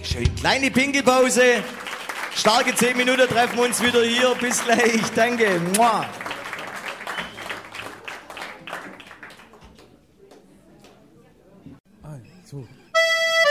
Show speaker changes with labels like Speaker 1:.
Speaker 1: Schön. Kleine Pinkelpause. Starke 10 Minuten, treffen wir uns wieder hier. Bis gleich. Danke. Mua.
Speaker 2: Also,